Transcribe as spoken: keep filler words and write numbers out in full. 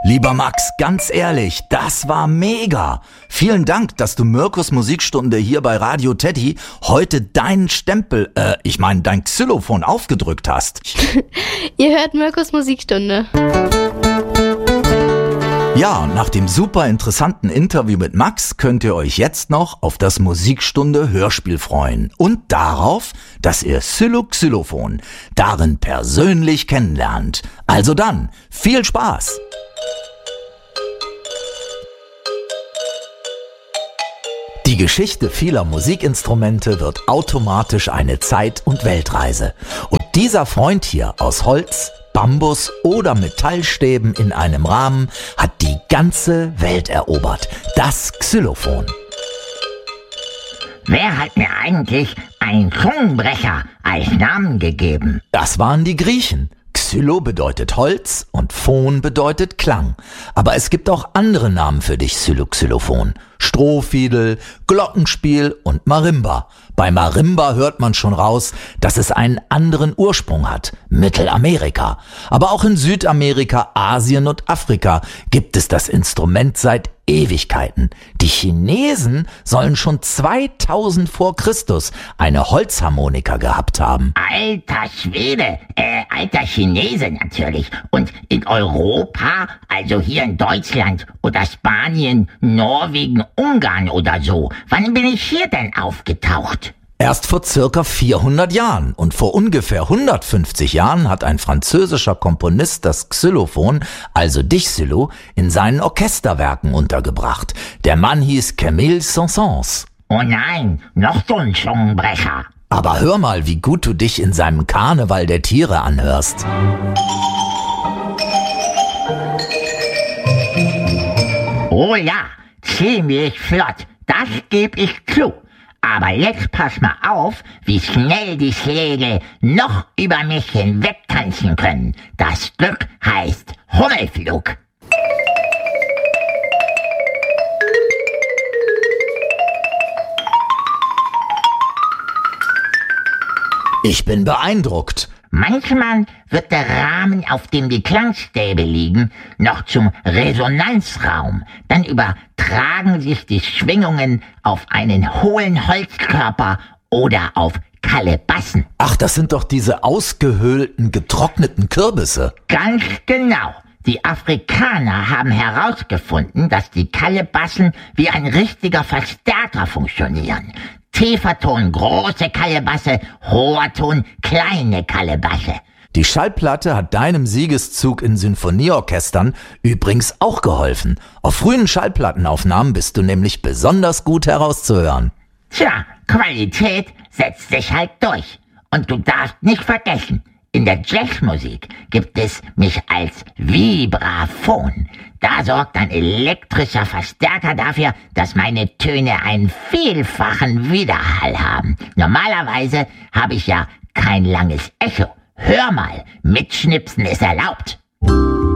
Lieber Max, ganz ehrlich, das war mega. Vielen Dank, dass du Mirkos Musikstunde hier bei Radio Teddy heute deinen Stempel, äh, ich meine dein Xylophon aufgedrückt hast. Ihr hört Mirkos Musikstunde. Ja, nach dem super interessanten Interview mit Max könnt ihr euch jetzt noch auf das Musikstunde Hörspiel freuen und darauf, dass ihr Xylo Xylophon darin persönlich kennenlernt. Also dann, viel Spaß! Die Geschichte vieler Musikinstrumente wird automatisch eine Zeit- und Weltreise. Und dieser Freund hier aus Holz, Bambus oder Metallstäben in einem Rahmen hat die ganze Welt erobert. Das Xylophon. Wer hat mir eigentlich einen Zungenbrecher als Namen gegeben? Das waren die Griechen. Xylo bedeutet Holz und Phon bedeutet Klang. Aber es gibt auch andere Namen für dich, Xylo-Xylophon. Strohfiedel, Glockenspiel und Marimba. Bei Marimba hört man schon raus, dass es einen anderen Ursprung hat. Mittelamerika. Aber auch in Südamerika, Asien und Afrika gibt es das Instrument seit Ewigkeiten. Die Chinesen sollen schon zweitausend vor Christus eine Holzharmonika gehabt haben. Alter Schwede, äh, alter Chinese natürlich. Und in Europa, also hier in Deutschland oder Spanien, Norwegen, Ungarn oder so, wann bin ich hier denn aufgetaucht? Erst vor circa vierhundert Jahren und vor ungefähr hundertfünfzig Jahren hat ein französischer Komponist das Xylophon, also dich Xylo, in seinen Orchesterwerken untergebracht. Der Mann hieß Camille Saint-Saëns. Oh nein, noch so ein Zungenbrecher. Aber hör mal, wie gut du dich in seinem Karneval der Tiere anhörst. Oh ja, ziemlich flott, das geb ich zu. Aber jetzt pass mal auf, wie schnell die Schläge noch über mich hinweg tanzen können. Das Stück heißt Hummelflug. Ich bin beeindruckt. Manchmal wird der Rahmen, auf dem die Klangstäbe liegen, noch zum Resonanzraum. Dann übertragen sich die Schwingungen auf einen hohlen Holzkörper oder auf Kalebassen. Ach, das sind doch diese ausgehöhlten, getrockneten Kürbisse. Ganz genau. Die Afrikaner haben herausgefunden, dass die Kalebassen wie ein richtiger Verstärker funktionieren. Tiefer Ton große Kalebasse, hoher Ton kleine Kalebasse. Die Schallplatte hat deinem Siegeszug in Sinfonieorchestern übrigens auch geholfen. Auf frühen Schallplattenaufnahmen bist du nämlich besonders gut herauszuhören. Tja, Qualität setzt sich halt durch. Und du darfst nicht vergessen, in der Jazzmusik gibt es mich als Vibraphon. Da sorgt ein elektrischer Verstärker dafür, dass meine Töne einen vielfachen Widerhall haben. Normalerweise habe ich ja kein langes Echo. Hör mal, mitschnipsen ist erlaubt.